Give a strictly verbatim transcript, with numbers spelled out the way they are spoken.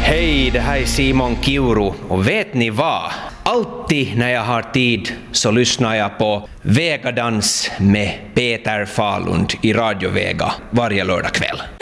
Hej, det här är Simon Kiuru och vet ni vad? Alltid när jag har tid så lyssnar jag på Vegadans med Peter Falund i Radio Vega varje lördag kväll.